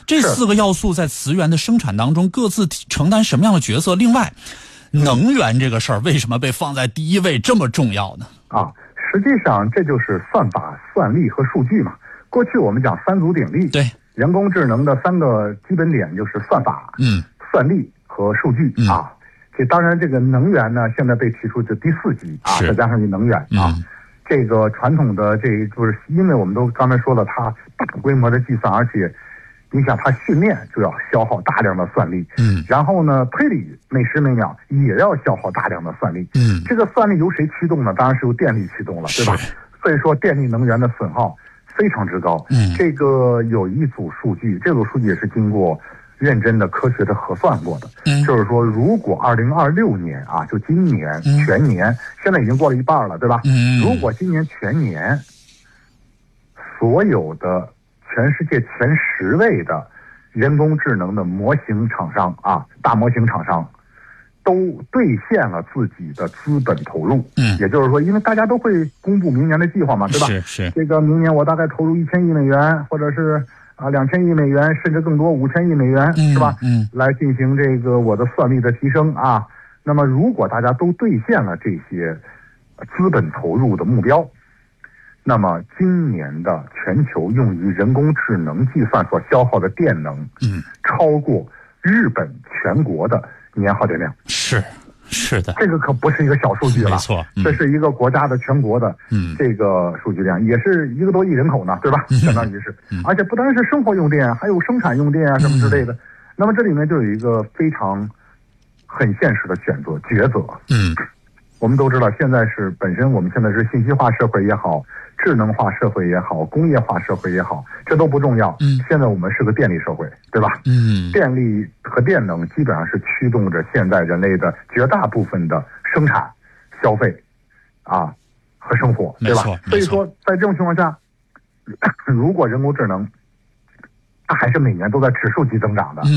这4个要素在磁源的生产当中各自承担什么样的角色？另外，能源这个事儿为什么被放在第一位这么重要呢？ 实际上这就是算法、算力和数据嘛。过去我们讲3足鼎立， 对， 人工智能的3个基本点就是算法、算力和数据这当然这个能源呢，现在被提出是第4级再加上能源这个传统的就是因为我们都刚才说了，它大规模的计算，而且你想它训练就要消耗大量的算力，然后呢推理每时每秒也要消耗大量的算力，这个算力由谁驱动呢？当然是由电力驱动了，对吧？所以说电力能源的损耗非常之高。这个有一组数据，这组数据也是经过认真的科学的核算过的，就是说如果2026年就今年全年，现在已经过了一半了，对吧？如果今年全年所有的全世界前10位的人工智能的模型厂商大模型厂商都兑现了自己的资本投入，也就是说，因为大家都会公布明年的计划嘛，对吧？ 是这个明年我大概投入1000亿美元，或者是2000亿美元，甚至更多5000亿美元，是吧？来进行这个我的算力的提升那么如果大家都兑现了这些资本投入的目标，那么今年的全球用于人工智能计算所消耗的电能，超过日本全国的年耗电量。 是的， 这个可不是一个小数据了， 没错， 这是一个国家的全国的这个数据量，也是1个多亿人口呢，对吧？相当于是，而且不单是生活用电，还有生产用电什么之类的。那么这里面就有一个非常很现实的抉择。我们都知道，现在是本身我们现在是信息化社会也好，智能化社会也好，工业化社会也好，这都不重要。现在我们是个电力社会，对吧？电力和电能基本上是驱动着现在人类的绝大部分的生产、消费和生活，对吧？所以说，在这种情况下，如果人工智能它还是每年都在指数级增长的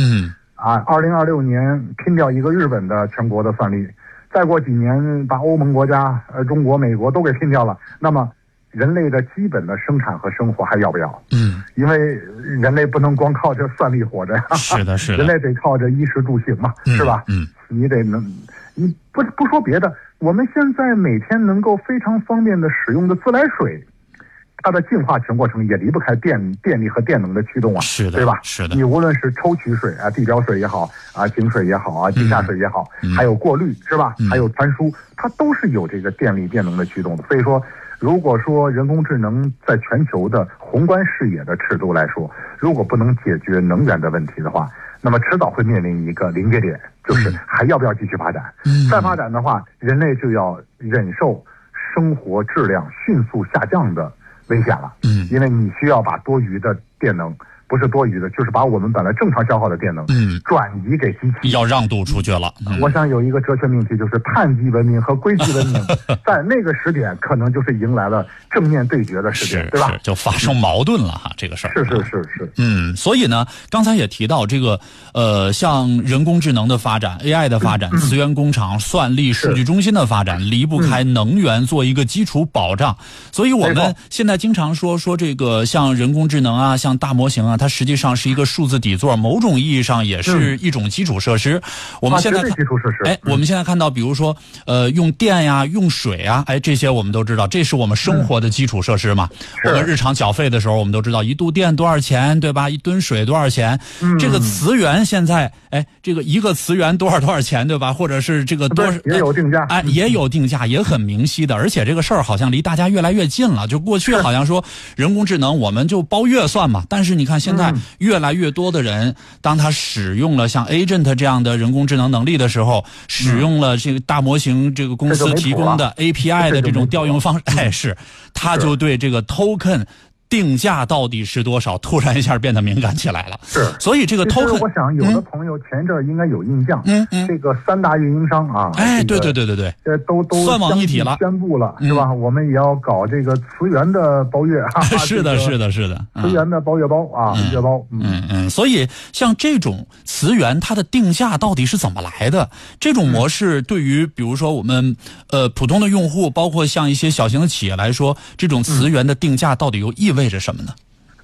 ，2026年拼掉一个日本的全国的算力，再过几年把欧盟国家、中国、美国都给拼掉了，那么人类的基本的生产和生活还要不要？因为人类不能光靠这算力活着呀， 是的， 人类得靠着衣食住行嘛，是吧？你得你不说别的，我们现在每天能够非常方便的使用的自来水，它的净化全过程也离不开电力和电能的驱动是的， 对吧？ 是的， 你无论是抽取水地表水也好井水也好地下水也好，还有过滤，是吧？还有传输，它都是有这个电力电能的驱动的。所以说，如果说人工智能在全球的宏观视野的尺度来说，如果不能解决能源的问题的话，那么迟早会面临一个临界点，就是还要不要继续发展？再发展的话，人类就要忍受生活质量迅速下降的危险了。因为你需要把多余的电能，不是多余的，就是把我们本来正常消耗的电能，转移给机器， 要让渡出去了。 我想有一个哲学命题，就是碳基文明和硅基文明，在那个时点可能就是迎来了正面对决的时点，对吧？ 就发生矛盾了这个事儿。 是。 所以呢，刚才也提到这个像人工智能的发展、AI 的发展、资源工厂、算力、数据中心的发展，离不开能源做一个基础保障。所以我们现在经常说这个像人工智能像大模型它实际上是一个数字底座，某种意义上也是一种基础设施。我们现在我们现在看到，比如说用电用水这些我们都知道，这是我们生活的基础设施嘛。我们日常缴费的时候，我们都知道1度电多少钱，对吧？1吨水多少钱？这个磁源现在这个1个磁源多少钱，对吧？或者是这个也有定价， 也有定价，也很明晰的。而且这个事儿好像离大家越来越近了。就过去好像说人工智能我们就包月算嘛，但是你看现在越来越多的人，当他使用了像 Agent 这样的人工智能能力的时候，使用了这个大模型这个公司提供的 API 的这种调用方式，他就对这个 token定价到底是多少，突然一下变得敏感起来了。所以这个 token， 我想有的朋友前阵应该有印象，这个3大运营商对， 都算网一体了， 宣布了，是吧？我们也要搞这个磁源的包月是的， 磁源的包月包月包。 所以像这种磁源，它的定价到底是怎么来的？这种模式对于比如说我们普通的用户，包括像一些小型的企业来说，这种磁源的定价到底又意味着什么呢？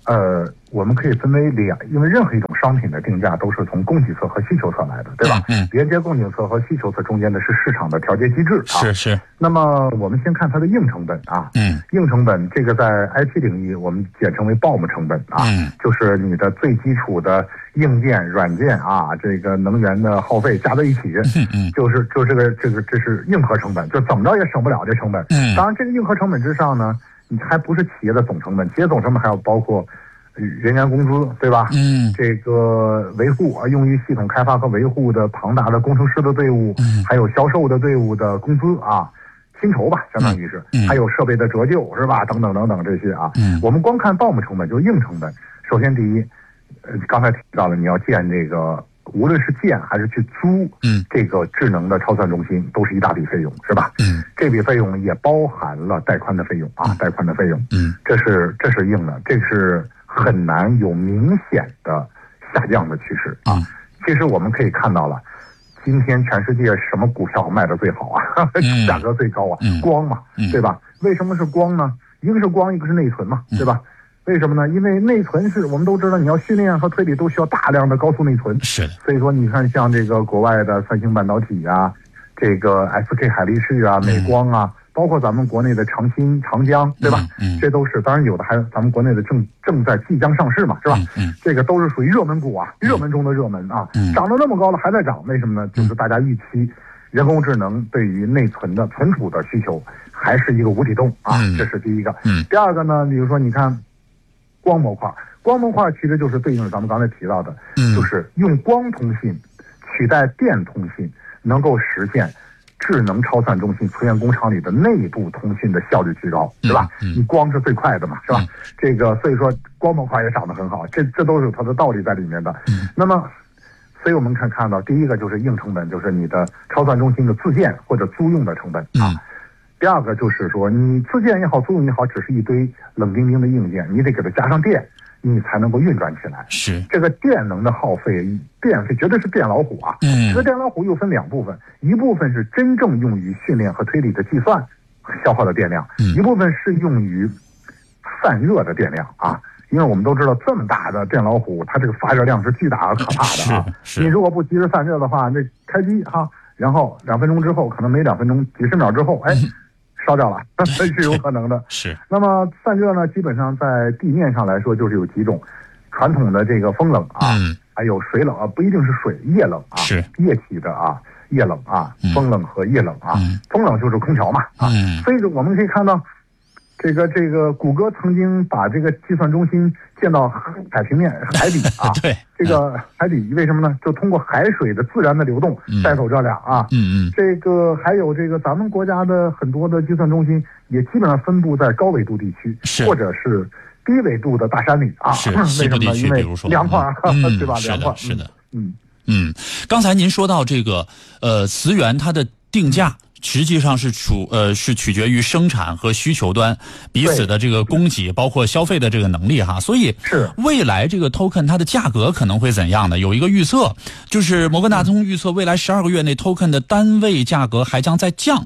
我们可以分为两，因为任何一种商品的定价都是从供给侧和需求侧来的，对吧？连接供给侧和需求侧中间的是市场的调节机制啊。 是。 那么我们先看它的硬成本啊。硬成本这个在 IT 领域我们简称为 BOM 成本啊。就是你的最基础的硬件、软件啊，这个能源的耗费加在一起，就这是硬核成本，就怎么着也省不了这成本。当然这个硬核成本之上呢，你还不是企业的总成本，企业总成本还要包括人员工资，对吧？这个维护啊，用于系统开发和维护的庞大的工程师的队伍，还有销售的队伍的工资啊，薪酬吧，相当于是，还有设备的折旧，是吧？等等等等这些啊。我们光看 BOM 成本就是硬成本。首先第一，刚才提到了你要建这个，无论是建还是去租，这个智能的超算中心都是一大笔费用，是吧？这笔费用也包含了带宽的费用啊，带宽的费用，这是硬的，这是很难有明显的下降的趋势啊。其实我们可以看到了，今天全世界什么股票卖的最好啊？价格最高啊？光嘛，对吧？为什么是光呢？一个是光，一个是内存嘛，对吧？为什么呢？因为内存是我们都知道，你要训练和推理都需要大量的高速内存。是的。所以说，你看像这个国外的三星半导体啊，这个 SK 海力士啊、美光啊，包括咱们国内的长兴、长江，对吧？这都是，当然有的还咱们国内的正在即将上市嘛，是吧？这个都是属于热门股啊，热门中的热门啊，涨得那么高了还在涨，为什么呢？就是大家预期人工智能对于内存的存储的需求还是一个无底洞啊，这是第一个。第二个呢，比如说你看。光模块其实就是对应了咱们刚才提到的，就是用光通信取代电通信，能够实现智能超算中心、磁源工厂里的内部通信的效率提高，是吧？你光是最快的嘛，是吧？这个所以说光模块也涨得很好，这都是有它的道理在里面的。那么，所以我们看到第一个就是硬成本，就是你的超算中心的自建或者租用的成本啊。第二个就是说，你自建也好，租用也好，只是一堆冷冰冰的硬件，你得给它加上电，你才能够运转起来。是这个电能的耗费，电费绝对是电老虎啊。这个电老虎又分两部分，一部分是真正用于训练和推理的计算消耗的电量，一部分是用于散热的电量啊。因为我们都知道，这么大的电老虎，它这个发热量是巨大而可怕的啊。你如果不及时散热的话，这开机哈，然后2分钟之后，可能没2分钟，几十秒之后，烧掉了，这是有可能的。是。那么散热呢，基本上在地面上来说，就是有几种，传统的这个风冷啊，还有水冷啊，不一定是水，液冷啊，是液体的啊，液冷啊，风冷和液冷啊，风冷就是空调嘛啊。所以我们可以看到，这个谷歌曾经把这个计算中心建到海平面海底啊，对，这个海底为什么呢？就通过海水的自然的流动带走热量啊。这个还有这个咱们国家的很多的计算中心也基本上分布在高纬度地区，或者是低纬度的大山里啊。是西部地区，比如说凉快，对吧？凉快，是的。 刚才您说到这个磁源它的定价。实际上是取决于生产和需求端彼此的这个供给，包括消费的这个能力哈。所以未来这个 token 它的价格可能会怎样呢？有一个预测，就是摩根大通预测未来12个月内 token 的单位价格还将再降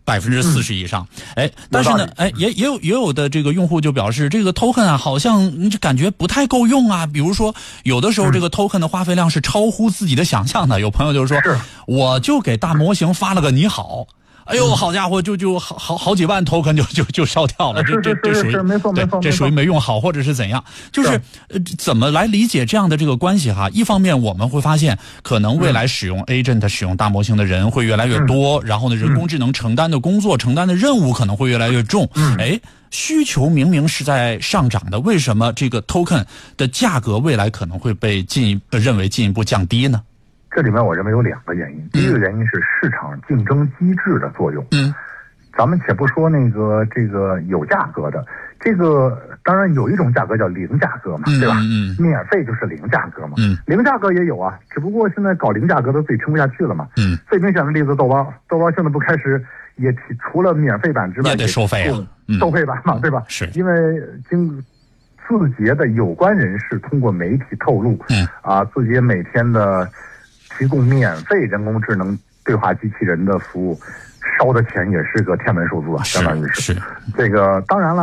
40%以上。但是呢，也有的这个用户就表示，这个 token 啊，好像感觉不太够用啊。比如说，有的时候这个 token 的花费量是超乎自己的想象的。有朋友就是说，我就给大模型发了个你好。哎呦，好家伙，就好几万 token 就烧掉了，这属于没错，这属于没用好，或者是怎样？就是怎么来理解这样的这个关系哈？一方面我们会发现，可能未来使用 agent 使用大模型的人会越来越多，然后呢，人工智能承担的工作、承担的任务可能会越来越重。需求明明是在上涨的，为什么这个 token 的价格未来可能会被认为进一步降低呢？ 这里面我认为有2个原因，第一个原因是市场竞争机制的作用。咱们且不说这个有价格的，这个当然有一种价格叫零价格嘛，对吧？免费就是零价格嘛。零价格也有啊，只不过现在搞零价格的自己撑不下去了嘛。最明显的例子，豆包现在不开始也除了免费版之外，也得收费啊，收费版嘛，对吧？是因为字节的有关人士通过媒体透露，字节每天的提供免费人工智能对话机器人的服务，烧的钱也是个天文数字啊，相当于是这个。当然了，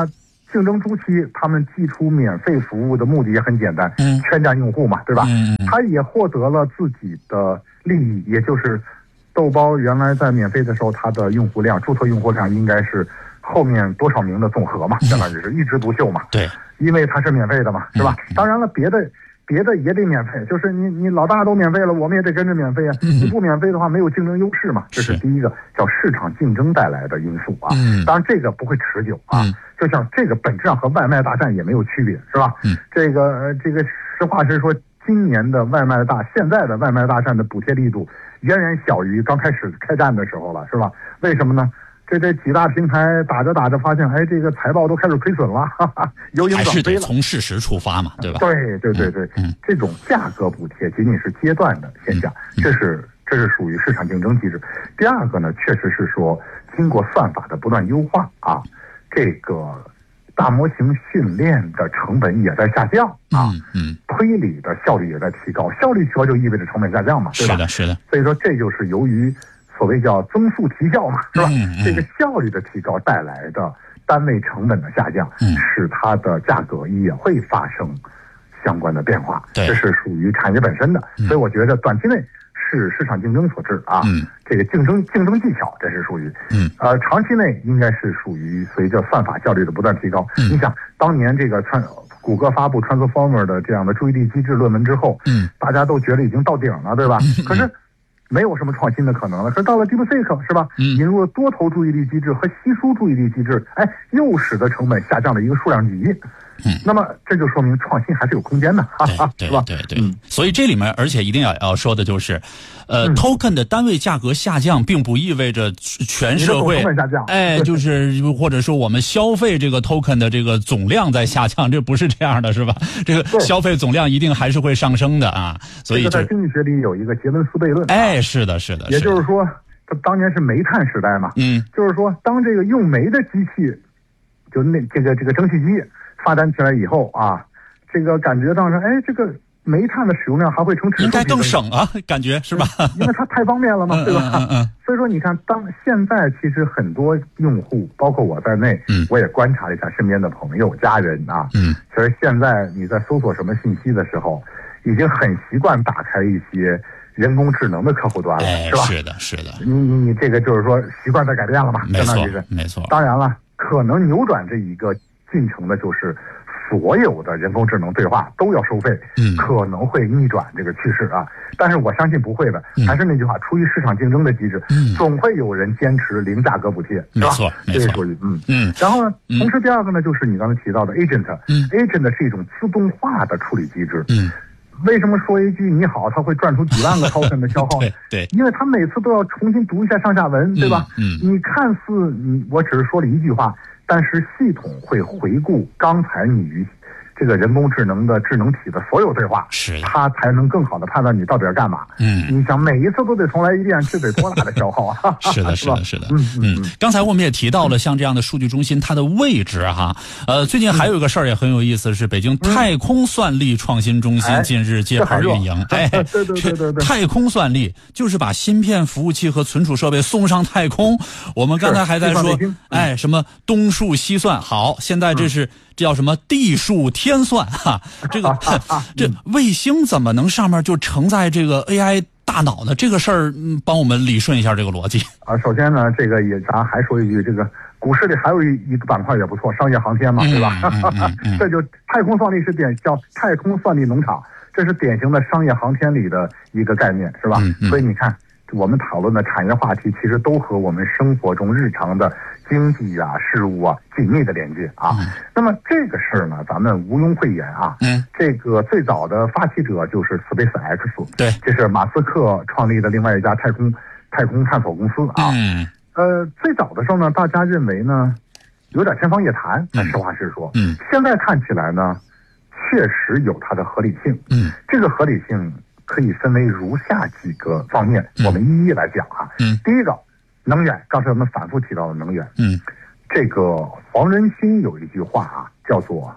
竞争初期，他们寄出免费服务的目的也很简单，圈占用户嘛，对吧？他也获得了自己的利益，也就是豆包原来在免费的时候，它的用户量、注册用户量应该是后面多少名的总和嘛，相当于是一枝独秀嘛。 对， 因为它是免费的嘛，是吧？当然了，别的也得免费，就是你老大都免费了，我们也得跟着免费啊。你不免费的话，没有竞争优势嘛，这是第一个叫市场竞争带来的因素啊。当然这个不会持久啊，就像这个本质上和外卖大战也没有区别，是吧？这个实话实说，今年的现在的外卖大战的补贴力度远远小于刚开始开战的时候了，是吧？为什么呢？这几大平台打着打着发现，这个财报都开始亏损了，由盈转亏了。 还是得从事实出发嘛，对吧？ 对，这种价格补贴仅仅是阶段的现象，这是属于市场竞争机制。第二个呢，确实是说经过算法的不断优化啊，这个大模型训练的成本也在下降啊，推理的效率也在提高，效率提高就意味着成本下降嘛，对吧？ 是的。 所以说这就是由于所谓叫增速提效嘛，是吧？这个效率的提高带来的单位成本的下降，使它的价格也会发生相关的变化，这是属于产业本身的。所以我觉得短期内是市场竞争所致啊，这个竞争技巧，这是属于长期内应该是属于随着算法效率的不断提高。你想当年这个谷歌发布 Transformer 的这样的注意力机制论文之后，大家都觉得已经到顶了，对吧？可是没有什么创新的可能了。可是到了 DeepSeek 是吧？引入了多头注意力机制和稀疏注意力机制，又使得成本下降了一个数量级。那么这就说明创新还是有空间的，是吧？ 对。所以这里面，而且一定要说的就是，token 的单位价格下降，并不意味着全社会就是或者说我们消费这个 token 的这个总量在下降，这不是这样的，是吧？这个消费总量一定还是会上升的啊。所以这个在经济学里有一个杰伦斯悖论。 是的。 也就是说，当年是煤炭时代嘛，就是说，当这个用煤的机器，就这个蒸汽机发展起来以后啊，这个感觉到这个煤炭的使用量还会成应该更省啊，感觉是吧？ 因为它太方便了嘛，对吧？所以说你看，现在其实很多用户，包括我在内，我也观察了一下身边的朋友、家人啊，其实现在你在搜索什么信息的时候，已经很习惯打开一些人工智能的客户端了，是吧？ 是的。 你这个就是说习惯在改变了嘛？ 没错。 当然了，可能扭转这一个进程的就是所有的人工智能对话都要收费，可能会逆转这个趋势啊。但是我相信不会的，还是那句话，出于市场竞争的机制，总会有人坚持零价格补贴，是吧？ 没错。 这是属于然后呢，同时第二个呢，就是你刚才提到的 agent，agent 是一种自动化的处理机制，为什么说一句你好，它会赚出几万个 token 的消耗？ 对， 因为它每次都要重新读一下上下文，对吧？你看似我只是说了一句话，但是系统会回顾刚才你与这个人工智能的智能体的所有对话，它才能更好的判断你到底要干嘛。你想每一次都得重来一遍，这得多大的消耗啊！ 是的。刚才我们也提到了像这样的数据中心它的位置哈，最近还有一个事儿也很有意思，是北京太空算力创新中心近日揭牌运营。 对， 太空算力就是把芯片、服务器和存储设备送上太空。我们刚才还在说，什么东数西算，好，现在这叫什么地数天算哈？这卫星怎么能上面就承载这个 AI 大脑呢？这个事儿，帮我们理顺一下这个逻辑啊。首先呢，这个咱还说一句，这个股市里还有一个板块也不错，商业航天嘛，对吧？这就太空算力是叫太空算力农场，这是典型的商业航天里的一个概念，是吧？所以你看，我们讨论的产业话题，其实都和我们生活中日常的经济啊、事物啊紧密的连接啊。那么这个事儿呢，咱们毋庸讳言啊。这个最早的发起者就是 SpaceX， 对， 这是马斯克创立的另外一家太空探索公司啊。最早的时候呢，大家认为呢有点天方夜谭，实话实说。现在看起来呢，确实有它的合理性。这个合理性可以分为如下几个方面，我们一一来讲啊。第一个，能源，刚才我们反复提到的能源。这个黄仁勋有一句话啊，叫做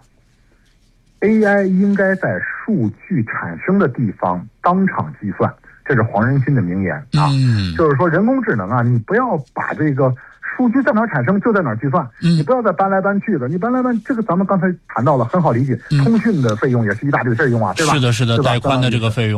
AI 应该在数据产生的地方当场计算，这是黄仁勋的名言啊。就是说人工智能啊，你不要把这个数据在哪儿产生就在哪儿计算，你不要再搬来搬去的。你搬来搬这个咱们刚才谈到了，很好理解。通讯的费用也是一大笔费用啊，对吧？ 是的，带宽的这个费用。